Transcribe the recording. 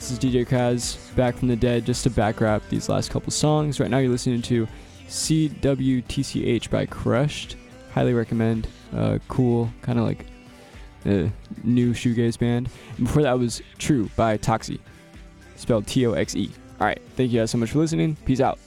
This is DJ Kraz back from the dead just to back wrap these last couple songs. Right now you're listening to CWTCH by Crushed. Highly recommend. Cool, kind of like a new shoegaze band. And before that was True by Toxie, spelled Toxe. Alright, thank you guys so much for listening. Peace out.